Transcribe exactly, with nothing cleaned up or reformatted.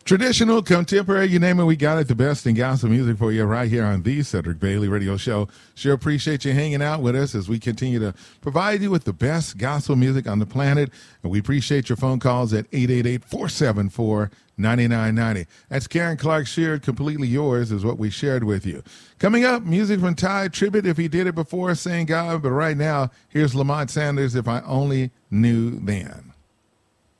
Traditional, contemporary, you name it, we got it. The best in gospel music for you right here on the Cedric Bailey Radio Show. Sure appreciate you hanging out with us as we continue to provide you with the best gospel music on the planet. And we appreciate your phone calls at eight eight eight, four seven four, nine nine nine zero. That's Karen Clark Sheard, Completely Yours is what we shared with you. Coming up, music from Ty Tribbett, If He Did It Before, Saying God. But right now, here's Lamont Sanders, If I Only Knew Then.